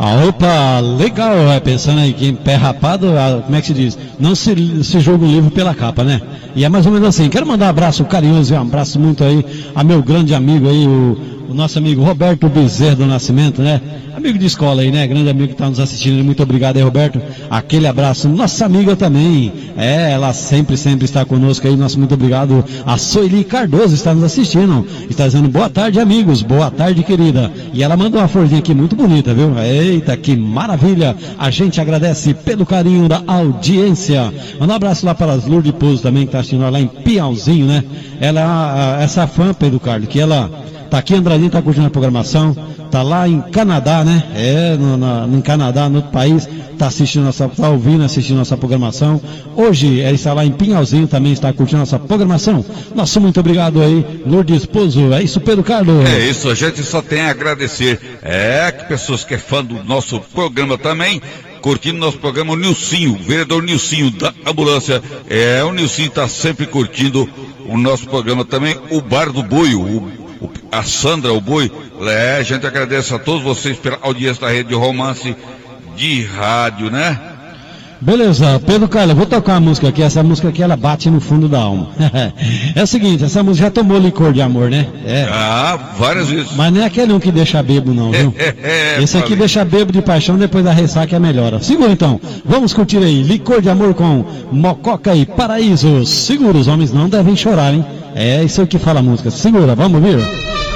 Opa, legal, pensando aí que em pé rapado, como é que se diz? Não se julga um livro pela capa, né? E é mais ou menos assim. Quero mandar um abraço carinhoso e um abraço muito aí a meu grande amigo aí, o nosso amigo Roberto Bezerra do Nascimento, né? Amigo de escola aí, né? Grande amigo que está nos assistindo. Muito obrigado aí, Roberto. Aquele abraço. Nossa amiga também. Ela sempre está conosco aí. Nosso muito obrigado. A Soeli Cardoso está nos assistindo. Está dizendo boa tarde, amigos. Boa tarde, querida. E ela mandou uma florzinha aqui muito bonita, viu? Eita, que maravilha. A gente agradece pelo carinho da audiência. Manda um abraço lá para as Lourdes Pouso também, que está assistindo lá em Piauzinho, né? Essa fã, Pedro Carlos, que ela tá aqui em Andradinho, tá curtindo a programação, tá lá em Canadá, né? Em Canadá, no outro país, tá ouvindo, assistindo nossa programação. Hoje, ela está lá em Pinhalzinho, também está curtindo nossa programação. Nosso muito obrigado aí, Lourdes Pouso. É isso, Pedro Carlos. É isso, a gente só tem a agradecer. Que pessoas que é fã do nosso programa também, curtindo nosso programa, o Nilcinho, o vereador Nilcinho da ambulância. O Nilcinho está sempre curtindo o nosso programa também, o Bar do Boi, a Sandra, o Boi. A gente agradece a todos vocês pela audiência da Rede Romance de rádio, né? Beleza, Pedro Carlos, eu vou tocar uma música aqui. Essa música aqui, ela bate no fundo da alma. É o seguinte, essa música já tomou licor de amor, né? Várias vezes. Mas não é aquele um que deixa bêbado não, viu? Esse aqui deixa bêbado de paixão, depois da ressaca melhora. Segura então, vamos curtir aí, licor de amor com Mococa e Paraíso. Segura, os homens não devem chorar, hein? É isso que fala a música. Segura, vamos ouvir?